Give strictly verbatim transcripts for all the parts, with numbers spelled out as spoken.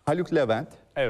Haluk Levent, Evet.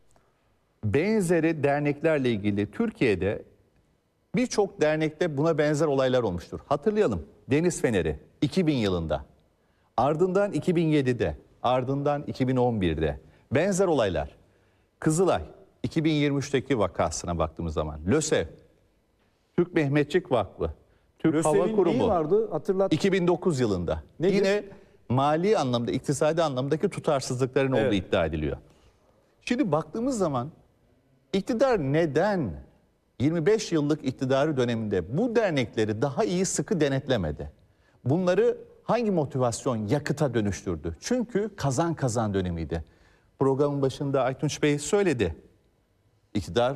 benzeri derneklerle ilgili Türkiye'de birçok dernekte buna benzer olaylar olmuştur. Hatırlayalım, Deniz Feneri iki bin yılında, ardından iki bin yedide, ardından iki bin on birde benzer olaylar. Kızılay iki bin yirmi üçteki vakasına baktığımız zaman, LÖSEV, Türk Mehmetçik Vakfı, Türk LÖSEV'in Hava Kurumu neyi vardı? Hatırlat. iki bin dokuz yılında Nedir? yine mali anlamda, iktisadi anlamdaki tutarsızlıkların olduğu Evet. iddia ediliyor. Şimdi baktığımız zaman iktidar neden yirmi beş yıllık iktidarı döneminde bu dernekleri daha iyi sıkı denetlemedi? Bunları hangi motivasyon yakıta dönüştürdü? Çünkü kazan kazan dönemiydi. Programın başında Aytunç Bey söyledi. İktidar,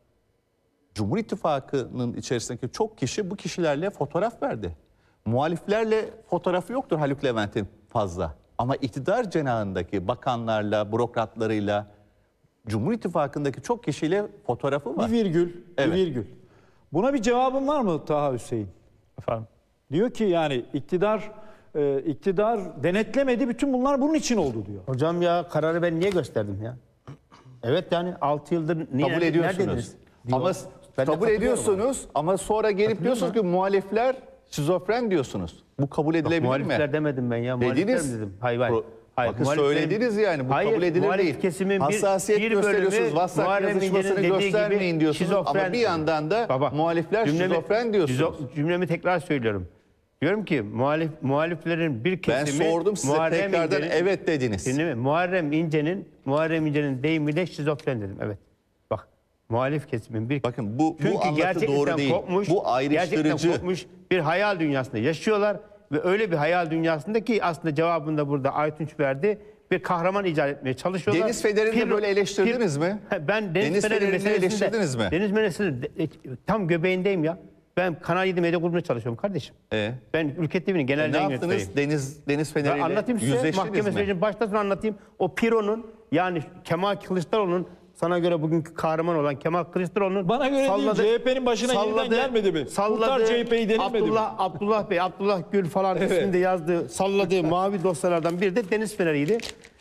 Cumhur İttifakı'nın içerisindeki çok kişi bu kişilerle fotoğraf verdi. Muhaliflerle fotoğrafı yoktur Haluk Levent'in fazla. Ama iktidar cenahındaki bakanlarla, bürokratlarıyla, Cumhur İttifakı'ndaki çok kişiyle fotoğrafı var. Bir virgül, Evet. bir virgül. Buna bir cevabın var mı Taha Hüseyin? Efendim? Diyor ki yani iktidar e, iktidar denetlemedi, bütün bunlar bunun için oldu diyor. Hocam ya kararı ben niye gösterdim ya? Evet yani altı yıldır niye Kabul ediyorsunuz. neredeniz? Diyor. Ama Ben de kabul katılıyorum ediyorsunuz ama sonra gelip diyorsunuz ki muhalifler şizofren diyorsunuz. Bu kabul edilebilir mi? Muhalifler demedim ben ya. Muhalifler Dediniz. mi dedim? Hayır hayır. Pro- hayır Bakın muhaliflerin- söylediniz yani, bu Hayır, kabul edilir muhalif değil. kesimin bir, Hassasiyet bir bölümü gösteriyorsunuz, WhatsApp Muharrem yazışmasını İnce'nin dediği göstermeyin gibi diyorsunuz ama şizofren. bir yandan da muhalifler şizofren diyorsunuz. şizo- Cümlemi tekrar söylüyorum. Diyorum ki muhalif muhaliflerin bir Ben kesimi sordum size, Muharrem tekrardan İnce'nin- evet dediniz. Dinle mi? Muharrem İnce'nin Muharrem İnce'nin deyimiyle şizofren dedim. Evet. Bak muhalif kesimin bir Bakın bu, Çünkü bu anlatı gerçekten doğru değil. kopmuş, Bu ayrıştırıcı. gerçekten kopmuş bir hayal dünyasında yaşıyorlar ve öyle bir hayal dünyasında ki aslında cevabını da burada Aytunç verdi. Bir kahraman icat etmeye çalışıyorlar. Deniz Feneri'ni Pir- böyle eleştirdiniz Pir- mi? Ben Deniz, Deniz Feneri Feneri'ni meselesinde, eleştirdiniz mi? Deniz meselesinde de- e, tam göbeğindeyim ya. Ben Kanal yedi medya grubunda çalışıyorum kardeşim. E? Ben Ülke T V'nin genel E, ne yayın yaptınız? yönetmeniyim. Deniz Deniz Ben Feneri'yle anlatayım size yüzleştiniz mahkeme mi? sürecinin baştan sona anlatayım. O Piro'nun yani Kemal Kılıçdaroğlu'nun sana göre bugünkü kahraman olan Kemal Kılıçdaroğlu'nun Bana göre değil, C H P'nin başına yeniden gelmedi mi? Kurtar C H P'yi denilmedi mi? Abdullah, Abdullah Bey, Abdullah Gül falan Evet. isminde yazdığı, salladığı mavi dosyalardan biri de Deniz Feneri'ydi.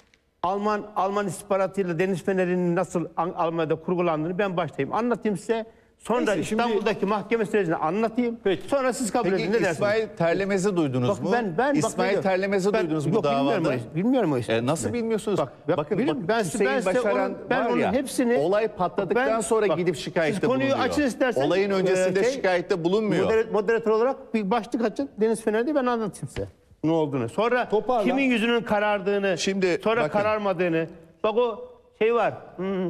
Alman Alman istihbaratıyla Deniz Feneri'nin nasıl An- Almanya'da kurgulandığını ben başlayayım. Anlatayım size. Sonra Neyse, şimdi- İstanbul'daki mahkeme sürecini anlatayım. Peki. Sonra siz kabul edin. Ne Peki dersiniz? İsmail Terlemez'i duydunuz Bak mu? ben ben bak İsmail biliyorum. Terlemez'i Ben- duydunuz yok, bu davada. Bilmiyorum o iş- bilmiyorum o ismi. E, nasıl bilmiyorsunuz? Bak, bak, bakın biliyorum. bak, ben, size- Hüseyin ben size Başaran onun, ben var onun ya, hepsini olay patladıktan ben- sonra bak, gidip siz şikayette konuyu bulunuyor. açın istersen. Olayın öncesinde e, şey, şikayette bulunmuyor. Moderat, moderatör olarak bir başlık açın. Deniz Fener'de ben anlatayım size ne olduğunu. Sonra Toparla. kimin yüzünün karardığını, Şimdi sonra bakın. kararmadığını. Bak o şey var. hmm,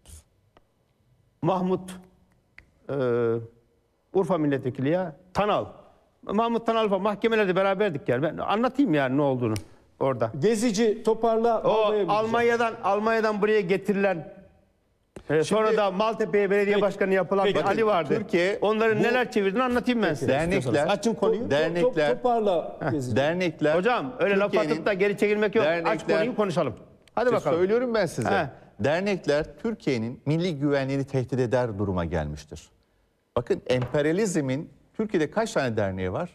Mahmut e, Urfa milletvekili ya. Tanal. Mahmut Tanal falan mahkemelerde beraberdik yani. Ben anlatayım yani ne olduğunu orada. Gezici toparla. O Vallahi billahi. Almanya'dan Almanya'dan buraya getirilen e, sonra da Maltepe'ye belediye Peki. başkanı yapılan Peki. bir Ali vardı. Türkiye Onların bu- neler çevirdiğini anlatayım ben size. Dernekler, istiyorsanız. Açın konuyu. Top- dernekler, toparla Gezici. dernekler. Hocam öyle laf Türkiye'nin- atıp da geri çekilmek yok. Aç dernekler- konuyu konuşalım. Hadi İşte bakalım. söylüyorum ben size. He. Dernekler Türkiye'nin milli güvenliğini tehdit eder duruma gelmiştir. Bakın emperyalizmin Türkiye'de kaç tane derneği var?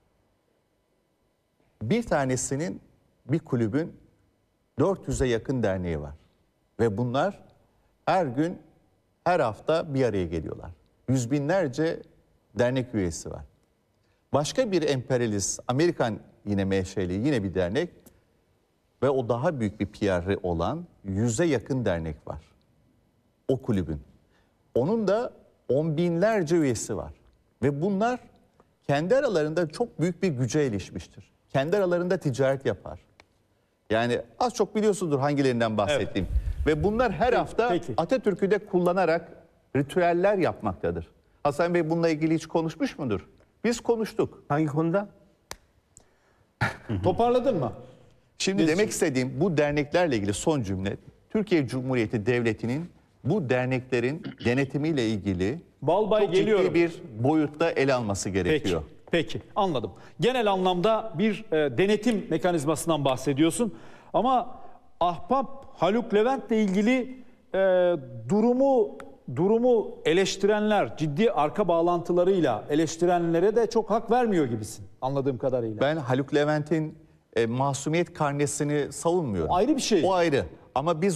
Bir tanesinin, bir kulübün dört yüze yakın derneği var. Ve bunlar her gün, her hafta bir araya geliyorlar. Yüz binlerce dernek üyesi var. Başka bir emperyalist, Amerikan yine menşeli yine bir dernek ve o daha büyük bir P R'ı olan yüze yakın dernek var. O kulübün. Onun da on binlerce üyesi var. Ve bunlar kendi aralarında çok büyük bir güce erişmiştir. Kendi aralarında ticaret yapar. Yani az çok biliyorsunuzdur hangilerinden bahsettiğim. Ve bunlar her hafta peki. Atatürk'ü de kullanarak ritüeller yapmaktadır. Hasan Bey bununla ilgili hiç konuşmuş mudur? Biz konuştuk. Hangi konuda? Toparladın mı? Şimdi demek istediğim bu derneklerle ilgili son cümle. Türkiye Cumhuriyeti Devleti'nin bu derneklerin denetimiyle ilgili Balbay çok ciddi geliyorum. bir boyutta ele alması Peki, gerekiyor. peki anladım. Genel anlamda bir e, denetim mekanizmasından bahsediyorsun. Ama Ahbap Haluk Levent'le ilgili e, durumu durumu eleştirenler, ciddi arka bağlantılarıyla eleştirenlere de çok hak vermiyor gibisin anladığım kadarıyla. Ben Haluk Levent'in e, masumiyet karnesini savunmuyorum. Ayrı bir şey. O ayrı. Ama biz